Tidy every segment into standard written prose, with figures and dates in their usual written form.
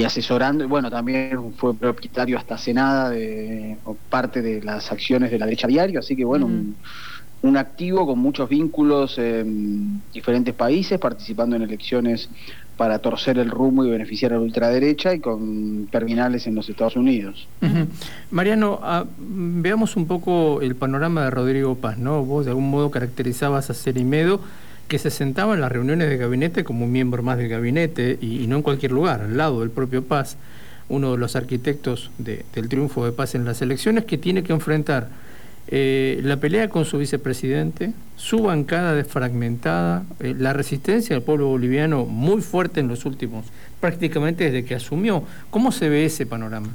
asesorando, y bueno, también fue propietario hasta hace nada o parte de las acciones de la derecha diario, así que bueno, un activo con muchos vínculos en diferentes países, participando en elecciones para torcer el rumbo y beneficiar a la ultraderecha, y con terminales en los Estados Unidos. Mariano, veamos un poco el panorama de Rodrigo Paz, ¿no? Vos de algún modo caracterizabas a Cerimedo, que se sentaba en las reuniones de gabinete como un miembro más del gabinete, y no en cualquier lugar, al lado del propio Paz, uno de los arquitectos del triunfo de Paz en las elecciones, que tiene que enfrentar la pelea con su vicepresidente, su bancada desfragmentada, la resistencia del pueblo boliviano muy fuerte en los últimos, prácticamente desde que asumió. ¿Cómo se ve ese panorama?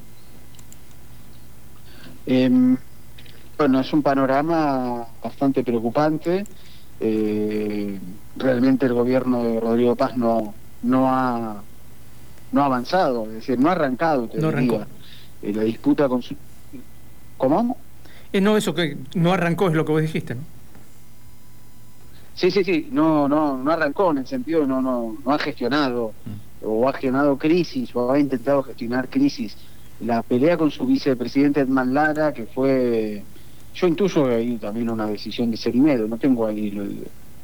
Bueno, es un panorama bastante preocupante. Realmente el gobierno de Rodrigo Paz no ha avanzado, es decir, no ha arrancado, te No arrancó. diría. La disputa con su... ¿Cómo? No, eso que no arrancó es lo que vos dijiste, ¿no? Sí, no arrancó, en el sentido de no ha gestionado, o ha gestionado crisis, o ha intentado gestionar crisis. La pelea con su vicepresidente Edman Lara, que fue... Yo intuyo ahí también una decisión de Cerimedo, no tengo ahí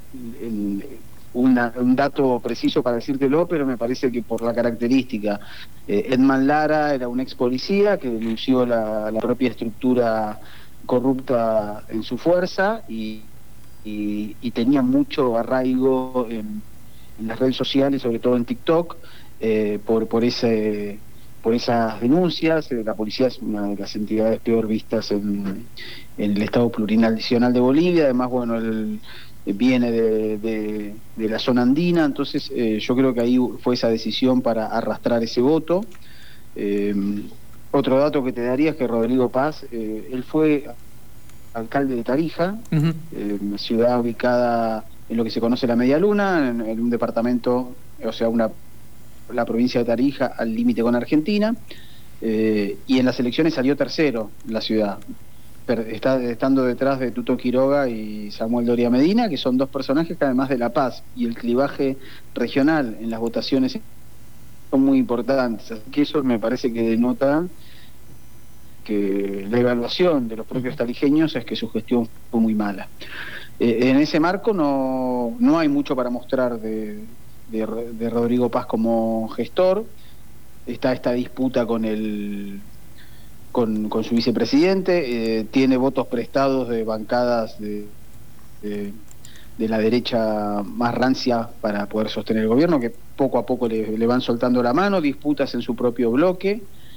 un dato preciso para decírtelo, pero me parece que por la característica, Edman Lara era un ex policía que denunció la propia estructura corrupta en su fuerza, y tenía mucho arraigo en las redes sociales, sobre todo en TikTok, por esas denuncias. La policía es una de las entidades peor vistas en el Estado Plurinacional de Bolivia. Además, bueno, él viene de la zona andina, entonces yo creo que ahí fue esa decisión para arrastrar ese voto. Otro dato que te daría es que Rodrigo Paz, él fue alcalde de Tarija, una ciudad ubicada en lo que se conoce la Media Luna, en un departamento, o sea, la provincia de Tarija al límite con Argentina, y en las elecciones salió tercero la ciudad, estando detrás de Tuto Quiroga y Samuel Doria Medina, que son dos personajes que, además de la paz y el clivaje regional en las votaciones, son muy importantes. Así que eso me parece que denota que la evaluación de los propios tarijeños es que su gestión fue muy mala. En ese marco no hay mucho para mostrar de Rodrigo Paz como gestor. Está esta disputa con su vicepresidente, tiene votos prestados de bancadas de la derecha más rancia para poder sostener el gobierno, que poco a poco le van soltando la mano, disputas en su propio bloque.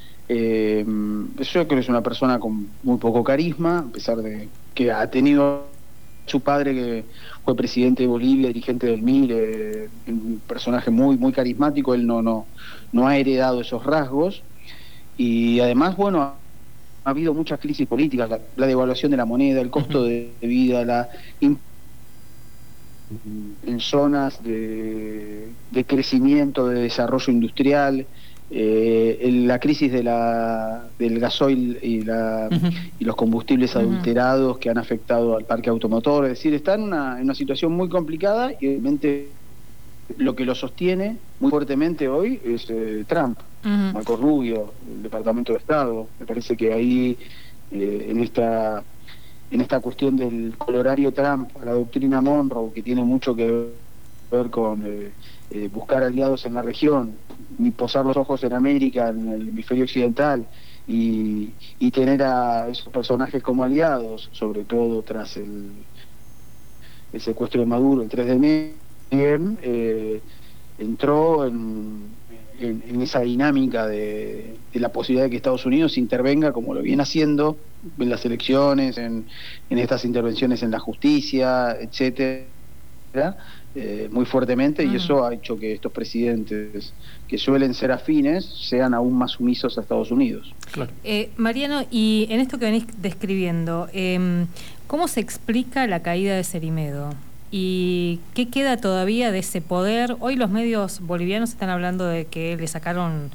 Yo creo que es una persona con muy poco carisma, a pesar de que ha tenido su padre, que fue presidente de Bolivia, dirigente del MIR, un personaje muy carismático. Él no ha heredado esos rasgos, y además, bueno, ha habido muchas crisis políticas, la devaluación de la moneda, el costo de vida, en zonas de crecimiento, de desarrollo industrial, la crisis del gasoil y los combustibles adulterados que han afectado al parque automotor. Es decir, está en una situación muy complicada, y obviamente lo que lo sostiene muy fuertemente hoy es Trump, Marco Rubio, el Departamento de Estado. Me parece que ahí, en esta cuestión del colorario Trump a la doctrina Monroe, que tiene mucho que ver con buscar aliados en la región, y posar los ojos en América, en el hemisferio occidental, y tener a esos personajes como aliados, sobre todo tras el secuestro de Maduro el 3 de enero, entró en esa dinámica de la posibilidad de que Estados Unidos intervenga, como lo viene haciendo en las elecciones, en estas intervenciones en la justicia, etcétera, muy fuertemente, y eso ha hecho que estos presidentes, que suelen ser afines, sean aún más sumisos a Estados Unidos. Claro. Mariano, y en esto que venís describiendo, ¿cómo se explica la caída de Cerimedo? ¿Y qué queda todavía de ese poder? Hoy los medios bolivianos están hablando de que le sacaron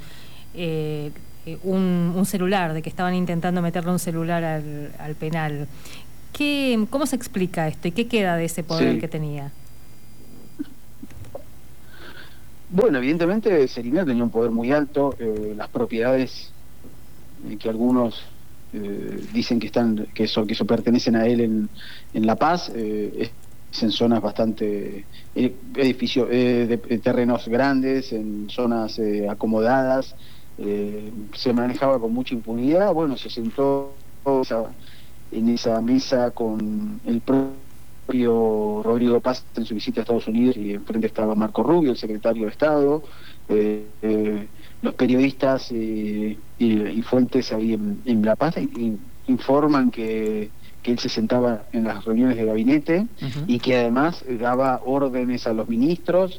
un celular, de que estaban intentando meterle un celular al penal. ¿Cómo se explica esto y qué queda de ese poder que tenía? Bueno, evidentemente Serimeo tenía un poder muy alto, las propiedades que algunos dicen que eso pertenecen a él en La Paz, es en zonas bastante edificios de terrenos grandes, en zonas acomodadas, se manejaba con mucha impunidad. Bueno, se sentó en esa mesa con el propio Rodrigo Paz en su visita a Estados Unidos, y enfrente estaba Marco Rubio, el secretario de Estado, los periodistas y fuentes ahí en La Paz informan que él se sentaba en las reuniones de gabinete y que además daba órdenes a los ministros,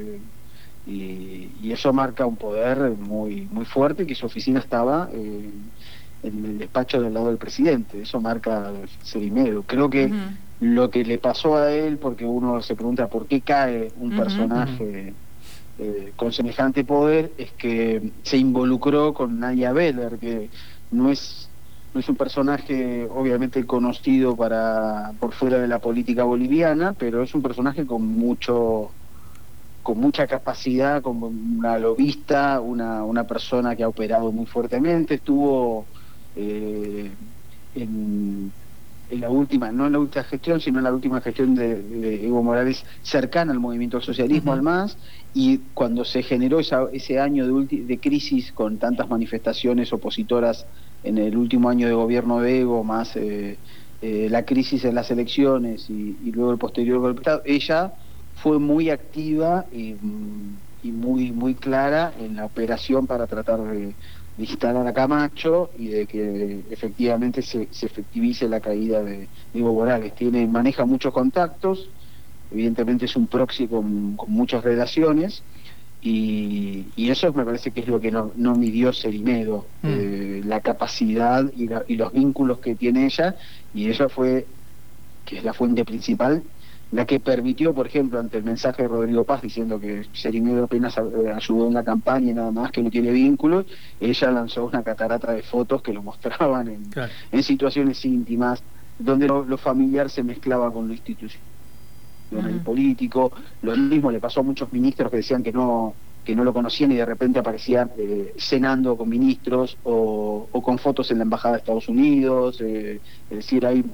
y eso marca un poder muy muy fuerte, que su oficina estaba en el despacho del lado del presidente. Eso marca Serimeo. Creo que lo que le pasó a él, porque uno se pregunta por qué cae un personaje con semejante poder, es que se involucró con Nadia Beller, que no es un personaje obviamente conocido por fuera de la política boliviana, pero es un personaje con mucha capacidad, como una lobista, una persona que ha operado muy fuertemente. Estuvo en la última, no en la última gestión, sino en la última gestión de Evo Morales, cercana al movimiento del socialismo, al MAS, y cuando se generó ese año de crisis con tantas manifestaciones opositoras en el último año de gobierno de Evo, más la crisis en las elecciones y luego el posterior golpe de Estado, ella fue muy activa y muy muy clara en la operación para tratar de instalar a Camacho y de que efectivamente se efectivice la caída de Evo Morales. Maneja muchos contactos, evidentemente es un proxy con muchas relaciones, y eso me parece que es lo que no midió Serimeo, la capacidad y los vínculos que tiene ella, y ella fue, que es la fuente principal, la que permitió, por ejemplo, ante el mensaje de Rodrigo Paz diciendo que Serimeo apenas ayudó en la campaña y nada más, que no tiene vínculos, ella lanzó una catarata de fotos que lo mostraban en situaciones íntimas, donde lo familiar se mezclaba con lo institucional, el político. Lo mismo le pasó a muchos ministros que decían que no lo conocían, y de repente aparecían cenando con ministros o con fotos en la embajada de Estados Unidos. Es decir, ahí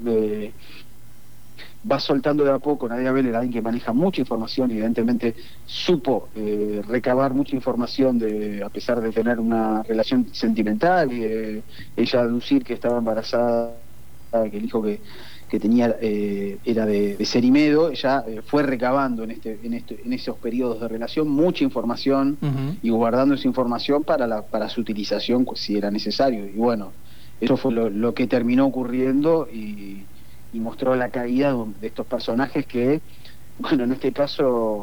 va soltando de a poco. Nadia Beller, alguien que maneja mucha información, evidentemente supo recabar mucha información, a pesar de tener una relación sentimental, y ella aducir que estaba embarazada, que el hijo que tenía era de Serimeo. Ella fue recabando en esos periodos de relación mucha información y guardando esa información para su utilización si era necesario. Y bueno, eso fue lo que terminó ocurriendo, y mostró la caída de estos personajes que, bueno, en este caso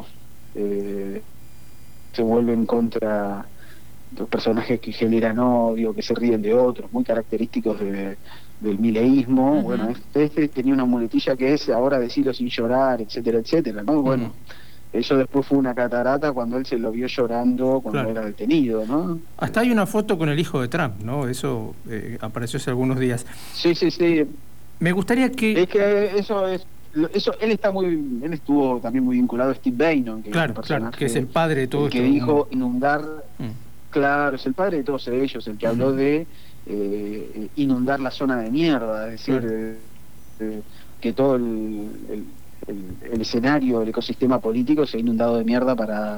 se vuelven contra los personajes que generan odio, que se ríen de otros, muy característicos del mileísmo. Bueno, este tenía una muletilla que es ahora decirlo sin llorar, etcétera, etcétera, ¿no? Bueno, eso después fue una catarata cuando él se lo vio llorando cuando era detenido, ¿no? Hasta hay una foto con el hijo de Trump, ¿no? Eso apareció hace algunos días. Sí. Me gustaría que... Es que eso, él estuvo también muy vinculado a Steve Bannon, que claro, que es el padre de todo esto. Que dijo inundar, claro, es el padre de todos ellos, el que habló de inundar la zona de mierda, es decir, que todo el escenario, el ecosistema político se ha inundado de mierda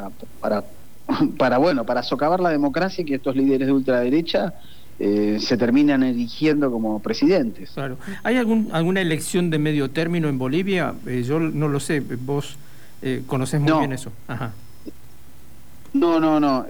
para socavar la democracia, y que estos líderes de ultraderecha se terminan eligiendo como presidentes. Claro. ¿Hay alguna elección de medio término en Bolivia? Yo no lo sé, vos conocés muy bien eso. Ajá. No.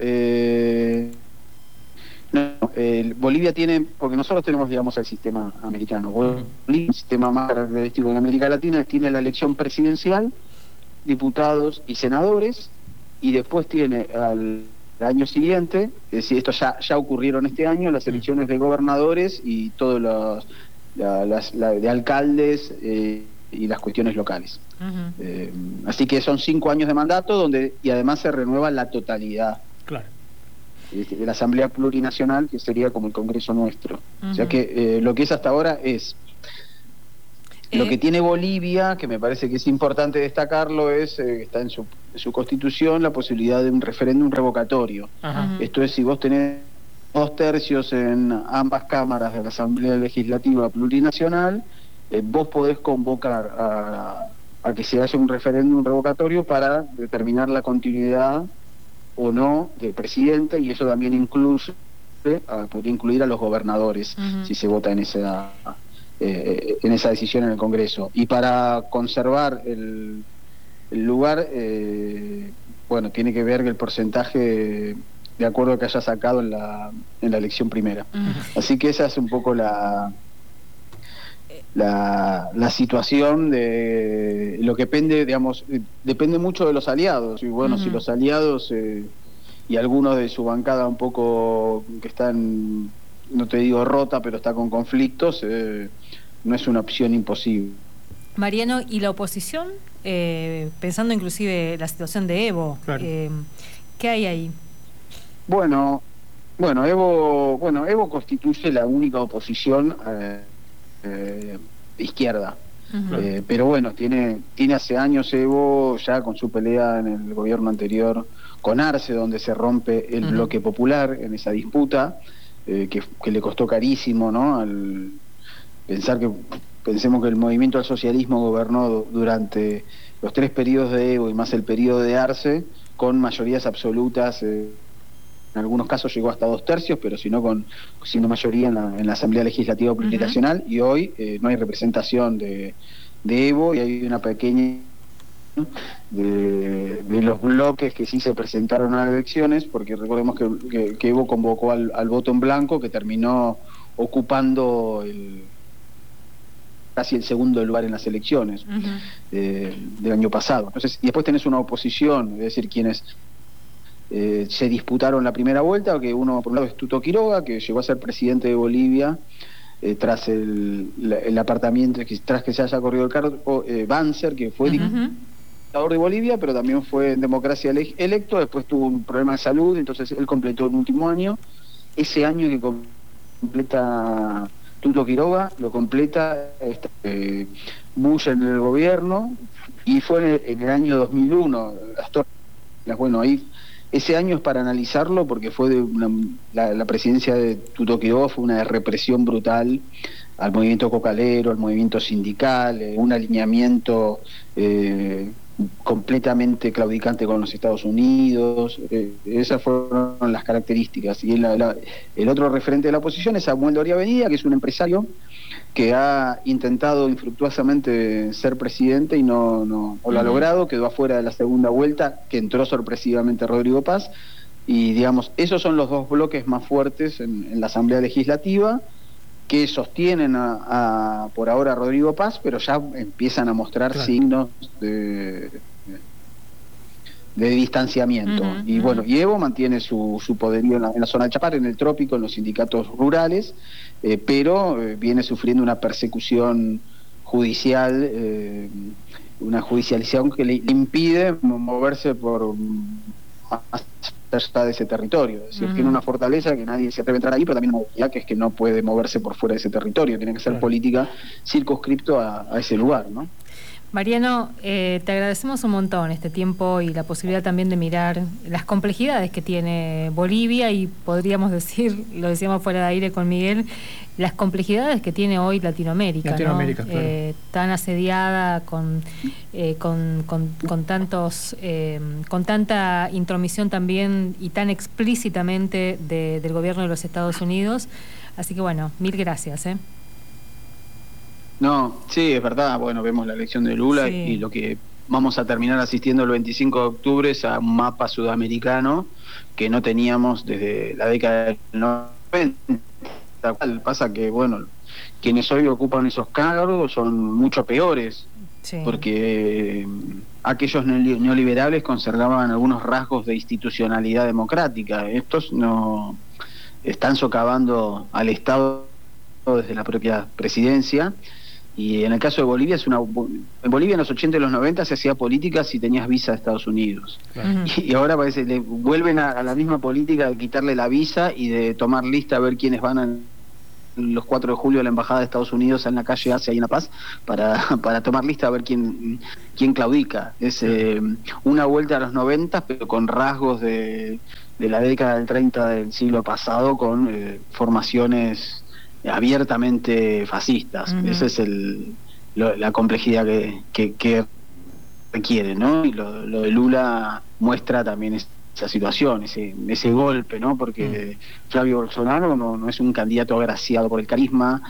Bolivia tiene, porque nosotros tenemos, digamos, el sistema americano. Bolivia, el sistema más característico en América Latina, tiene la elección presidencial, diputados y senadores, y después tiene al año siguiente, es decir, esto ya ocurrieron este año, las elecciones de gobernadores y todos de alcaldes y las cuestiones locales. Así que son 5 años de mandato, y además se renueva la totalidad. Claro. De la Asamblea Plurinacional, que sería como el Congreso nuestro. O sea que lo que es hasta ahora es... Lo que tiene Bolivia, que me parece que es importante destacarlo, es que está en su su constitución la posibilidad de un referéndum revocatorio. Ajá. Esto es, si vos tenés 2/3 en ambas cámaras de la Asamblea Legislativa Plurinacional, vos podés convocar a que se haga un referéndum revocatorio para determinar la continuidad o no del presidente, y eso también podría incluir a los gobernadores si se vota en esa decisión en el Congreso. Y para conservar el lugar, bueno, tiene que ver el porcentaje de acuerdo a que haya sacado en la elección primera. Así que esa es un poco la situación de lo que depende, digamos, depende mucho de los aliados. Y bueno, si los aliados y algunos de su bancada un poco que están, no te digo rota, pero está con conflictos, no es una opción imposible. Mariano, ¿y la oposición? Pensando inclusive la situación de Evo, claro. ¿Qué hay ahí? Bueno, Evo constituye la única oposición de izquierda. Pero bueno, tiene hace años Evo, ya con su pelea en el gobierno anterior con Arce, donde se rompe el bloque popular en esa disputa, que le costó carísimo, ¿no? Pensemos que el movimiento al socialismo gobernó durante los 3 periodos de Evo y más el periodo de Arce con mayorías absolutas. En algunos casos llegó hasta 2/3, pero sino mayoría en la Asamblea Legislativa Plurinacional, y hoy no hay representación de Evo, y hay una pequeña de los bloques que sí se presentaron a las elecciones, porque recordemos que Evo convocó al voto en blanco, que terminó ocupando casi el segundo lugar en las elecciones del año pasado. Entonces, y después tenés una oposición, es decir, quienes se disputaron la primera vuelta, que uno por un lado es Tuto Quiroga, que llegó a ser presidente de Bolivia tras el apartamiento, tras que se haya corrido el cargo, Banzer, que fue dictador de Bolivia, pero también fue en democracia electo. Después tuvo un problema de salud, entonces él completó el último año. Ese año que completa Tuto Quiroga, lo completa Bush en el gobierno, y fue en el año 2001. Bueno, ahí ese año es para analizarlo, porque fue la presidencia de Tuto Quiroga fue una represión brutal al movimiento cocalero, al movimiento sindical, un alineamiento completamente claudicante con los Estados Unidos. Esas fueron las características. Y el otro referente de la oposición es Samuel Doria Benida, que es un empresario que ha intentado infructuosamente ser presidente y no lo ha logrado, quedó afuera de la segunda vuelta, que entró sorpresivamente Rodrigo Paz. Y digamos, esos son los dos bloques más fuertes en la Asamblea Legislativa, que sostienen por ahora a Rodrigo Paz, pero ya empiezan a mostrar signos de distanciamiento. Y bueno, y Evo mantiene su poderío en la zona del Chapar, en el trópico, en los sindicatos rurales, pero viene sufriendo una persecución judicial, una judicialización que le impide moverse por más allá de ese territorio. Es decir, tiene una fortaleza que nadie se atreve a entrar ahí, pero también una debilidad, que es que no puede moverse por fuera de ese territorio. Tiene que ser política circunscripto a ese lugar, ¿no? Mariano, te agradecemos un montón este tiempo y la posibilidad también de mirar las complejidades que tiene Bolivia, y podríamos decir, lo decíamos fuera de aire con Miguel, las complejidades que tiene hoy Latinoamérica, ¿no? Claro. Tan asediada, con tanta intromisión también y tan explícitamente del gobierno de los Estados Unidos. Así que bueno, mil gracias. No, sí, es verdad. Bueno, vemos la elección de Lula y lo que vamos a terminar asistiendo el 25 de octubre es a un mapa sudamericano que no teníamos desde la década del 90. Pasa que, bueno, quienes hoy ocupan esos cargos son mucho peores, porque aquellos neoliberales conservaban algunos rasgos de institucionalidad democrática. Estos no están socavando al Estado desde la propia presidencia. Y en el caso de Bolivia, en Bolivia en los 80 y los 90 se hacía política si tenías visa de Estados Unidos. Y ahora parece que vuelven a la misma política de quitarle la visa y de tomar lista a ver quiénes van a los 4 de julio a la Embajada de Estados Unidos en la calle Asia y en La Paz para tomar lista a ver quién claudica. Es una vuelta a los 90, pero con rasgos de la década del 30 del siglo pasado, con formaciones abiertamente fascistas. Esa es la complejidad que requiere, ¿no? Y lo de Lula muestra también esa situación, ese golpe, ¿no? Porque Flavio Bolsonaro no es un candidato agraciado por el carisma.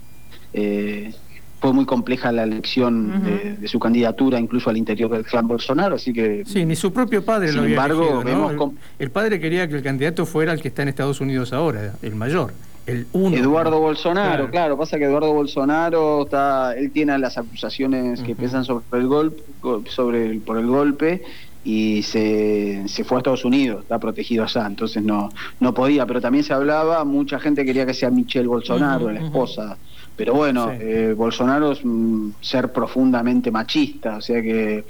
Fue muy compleja la elección de su candidatura, incluso al interior del clan Bolsonaro, así que... Sí, ni su propio padre lo había elegido, ¿no? El padre quería que el candidato fuera el que está en Estados Unidos ahora, el mayor, el uno. Eduardo Bolsonaro, claro, pasa que Eduardo Bolsonaro él tiene las acusaciones que pesan sobre el golpe, por el golpe, y se fue a Estados Unidos, está protegido allá, entonces no podía, pero también se hablaba, mucha gente quería que sea Michelle Bolsonaro, la esposa. Pero bueno, Bolsonaro es un ser profundamente machista, o sea que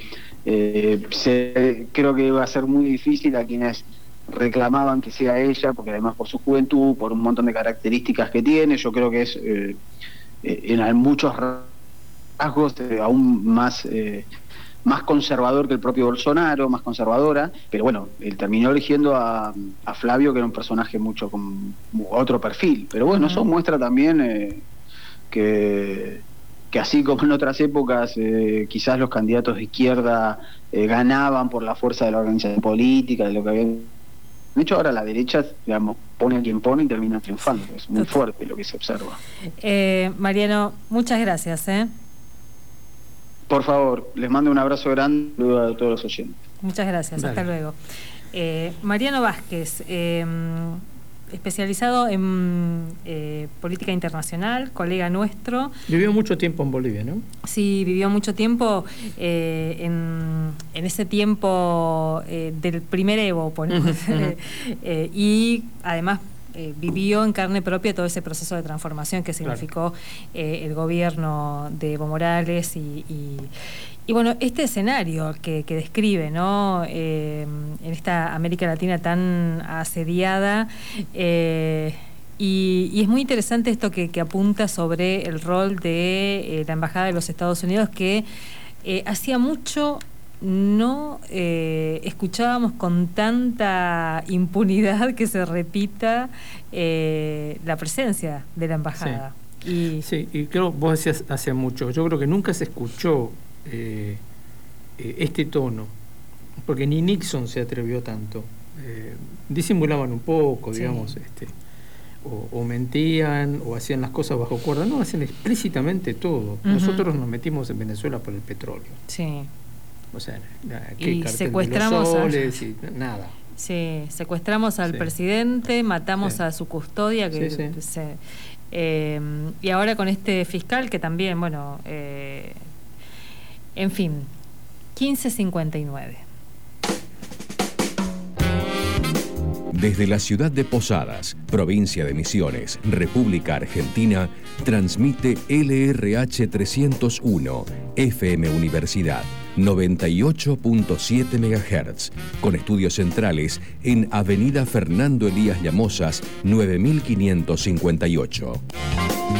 creo que iba a ser muy difícil a quienes reclamaban que sea ella, porque además por su juventud, por un montón de características que tiene, yo creo que es en muchos rasgos aún más conservador que el propio Bolsonaro, más conservadora, pero bueno, él terminó eligiendo a Flavio, que era un personaje mucho con otro perfil, pero bueno, eso muestra también... que así como en otras épocas quizás los candidatos de izquierda ganaban por la fuerza de la organización política, de lo que habían hecho, ahora la derecha, digamos, pone a quien pone y termina triunfando. Es muy fuerte lo que se observa. Mariano, muchas gracias. Por favor, les mando un abrazo grande a todos los oyentes. Muchas gracias, hasta luego. Mariano Vázquez, especializado en política internacional, colega nuestro. Vivió mucho tiempo en Bolivia, ¿no? Sí, vivió mucho tiempo en ese tiempo del primer Evo, y además vivió en carne propia todo ese proceso de transformación que significó el gobierno de Evo Morales y bueno, este escenario que describe, ¿no? En esta América Latina tan asediada, y es muy interesante esto que apunta sobre el rol de la Embajada de los Estados Unidos, que hacía mucho no escuchábamos con tanta impunidad que se repita la presencia de la Embajada. Sí, y creo, vos decías hace mucho, yo creo que nunca se escuchó este tono, porque ni Nixon se atrevió tanto. Disimulaban un poco, digamos, o mentían o hacían las cosas bajo cuerda. No, hacen explícitamente todo. Nosotros nos metimos en Venezuela por el petróleo. Sí. O sea, y secuestramos nada. Sí, secuestramos al presidente, matamos a su custodia, y ahora con este fiscal que también, bueno, en fin, 1559. Desde la ciudad de Posadas, provincia de Misiones, República Argentina, transmite LRH 301, FM Universidad, 98.7 MHz, con estudios centrales en Avenida Fernando Elías Llamosas, 9558.